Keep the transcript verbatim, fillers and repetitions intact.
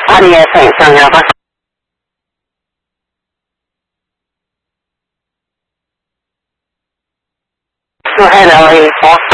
二月份想要把苏海的微博。